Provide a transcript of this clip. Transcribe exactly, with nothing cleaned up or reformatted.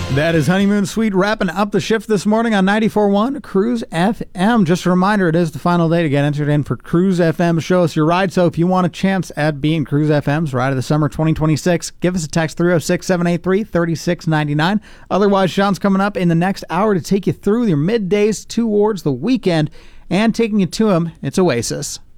That is Honeymoon Suite wrapping up the shift this morning on ninety-four point one Cruise F M. Just a reminder, it is the final day to get entered in for Cruise F M. Show us your ride. So if you want a chance at being Cruise F M's Ride of the Summer twenty twenty-six, give us a text three oh six, seven eight three, three six nine nine. Otherwise, Sean's coming up in the next hour to take you through your middays towards the weekend and taking you to him. It's Oasis.